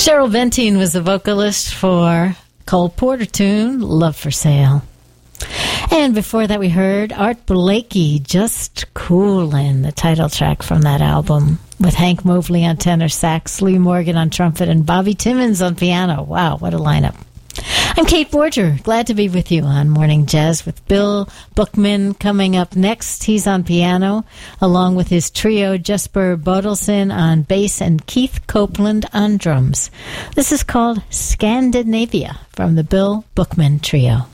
Cheryl Ventine was the vocalist for Cole Porter tune, Love for Sale. And before that we heard Art Blakey, Just Coolin', the title track from that album, with Hank Mobley on tenor sax, Lee Morgan on trumpet, and Bobby Timmons on piano. Wow, what a lineup. I'm Kate Borger. Glad to be with you on Morning Jazz with Bill Bookman coming up next. He's on piano, along with his trio Jesper Bodelson on bass and Keith Copeland on drums. This is called Scandinavia from the Bill Bookman Trio.